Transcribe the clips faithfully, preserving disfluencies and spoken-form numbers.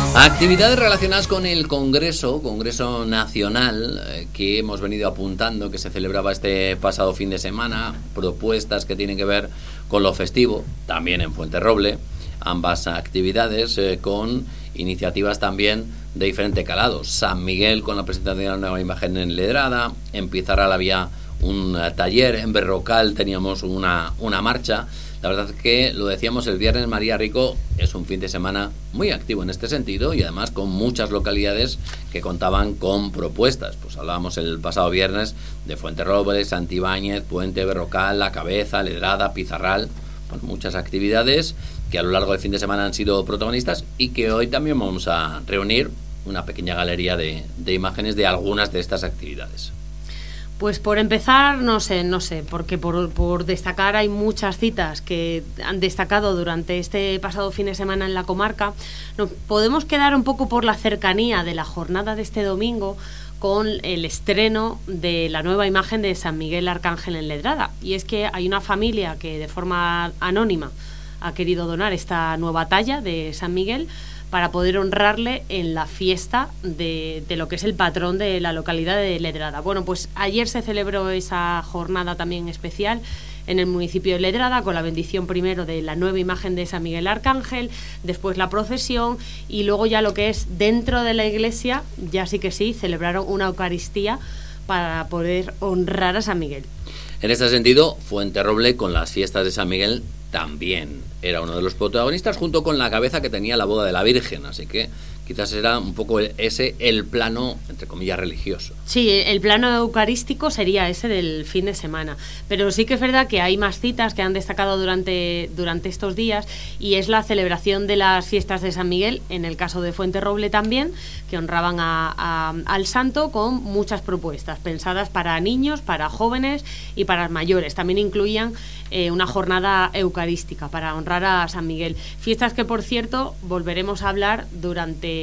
Actividades relacionadas con el Congreso, Congreso Nacional, eh, que hemos venido apuntando, que se celebraba este pasado fin de semana, propuestas que tienen que ver con lo festivo, también en Fuenterroble, ambas actividades eh, con iniciativas también de diferente calado. San Miguel con la presentación de la nueva imagen en Ledrada, en Pizarral había un uh, taller, en Berrocal teníamos una, una marcha. La verdad es que, lo decíamos el viernes, María Rico, es un fin de semana muy activo en este sentido y además con muchas localidades que contaban con propuestas. Pues hablábamos el pasado viernes de Fuenterroble, Santibáñez, Puente, Berrocal, La Cabeza, Ledrada, Pizarral, pues muchas actividades que a lo largo del fin de semana han sido protagonistas y que hoy también vamos a reunir una pequeña galería de, de imágenes de algunas de estas actividades. Pues por empezar, no sé, no sé, porque por, por destacar hay muchas citas que han destacado durante este pasado fin de semana en la comarca. Nos podemos quedar un poco por la cercanía de la jornada de este domingo con el estreno de la nueva imagen de San Miguel Arcángel en Ledrada. Y es que hay una familia que de forma anónima ha querido donar esta nueva talla de San Miguel para poder honrarle en la fiesta de, de lo que es el patrón de la localidad de Ledrada. Bueno, pues ayer se celebró esa jornada también especial en el municipio de Ledrada, con la bendición primero de la nueva imagen de San Miguel Arcángel, después la procesión y luego ya lo que es dentro de la iglesia, ya sí que sí, celebraron una Eucaristía para poder honrar a San Miguel. En este sentido, Fuenterroble con las fiestas de San Miguel también era uno de los protagonistas, junto con La Cabeza, que tenía la boda de la Virgen, así que quizás era un poco ese el plano, entre comillas, religioso. Sí, el plano eucarístico sería ese del fin de semana, pero sí que es verdad que hay más citas que han destacado durante, durante estos días, y es la celebración de las fiestas de San Miguel, en el caso de Fuenterroble también, que honraban a, a, al santo con muchas propuestas pensadas para niños, para jóvenes y para mayores. También incluían eh, una jornada eucarística para honrar a San Miguel. Fiestas que, por cierto, volveremos a hablar durante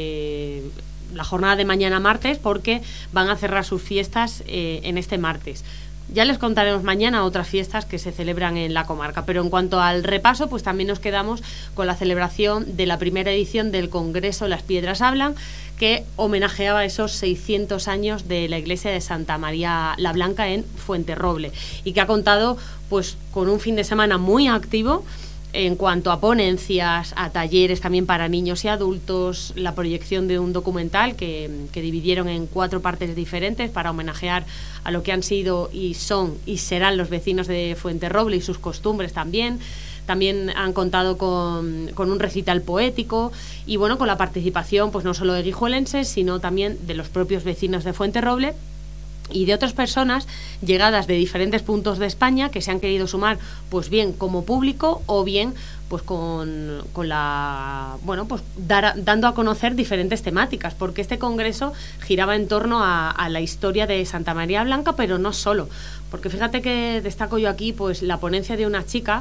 la jornada de mañana martes, porque van a cerrar sus fiestas eh, en este martes. Ya les contaremos mañana otras fiestas que se celebran en la comarca, pero en cuanto al repaso, pues también nos quedamos con la celebración de la primera edición del Congreso Las Piedras Hablan, que homenajeaba esos seiscientos años de la iglesia de Santa María la Blanca en Fuenterroble, y que ha contado pues con un fin de semana muy activo en cuanto a ponencias, a talleres también para niños y adultos, la proyección de un documental que, que dividieron en cuatro partes diferentes para homenajear a lo que han sido y son y serán los vecinos de Fuenterroble y sus costumbres también. También han contado con, con un recital poético y bueno, con la participación pues no solo de guijuelenses, sino también de los propios vecinos de Fuenterroble y de otras personas llegadas de diferentes puntos de España que se han querido sumar, pues bien como público o bien pues con, con la bueno pues dar, dando a conocer diferentes temáticas, porque este congreso giraba en torno a, a la historia de Santa María Blanca, pero no solo, porque fíjate que destaco yo aquí pues la ponencia de una chica,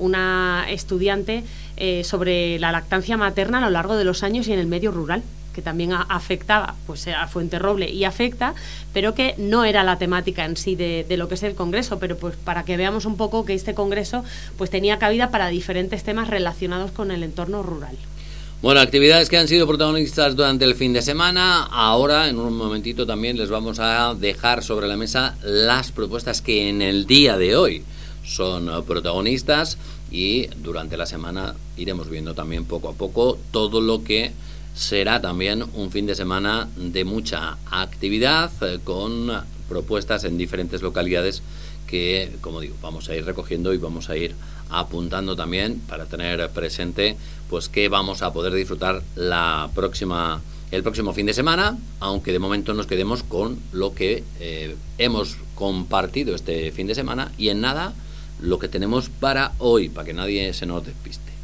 una estudiante eh, sobre la lactancia materna a lo largo de los años y en el medio rural, que también afectaba pues a Fuenterroble y afecta, pero que no era la temática en sí de, de lo que es el congreso, pero pues para que veamos un poco que este congreso pues tenía cabida para diferentes temas relacionados con el entorno rural. Bueno, actividades que han sido protagonistas durante el fin de semana. Ahora, en un momentito, también les vamos a dejar sobre la mesa las propuestas que en el día de hoy son protagonistas, y durante la semana iremos viendo también poco a poco todo lo que será también un fin de semana de mucha actividad, eh, con propuestas en diferentes localidades que, como digo, vamos a ir recogiendo y vamos a ir apuntando también para tener presente pues que vamos a poder disfrutar la próxima el próximo fin de semana, aunque de momento nos quedemos con lo que eh, hemos compartido este fin de semana y en nada lo que tenemos para hoy, para que nadie se nos despiste.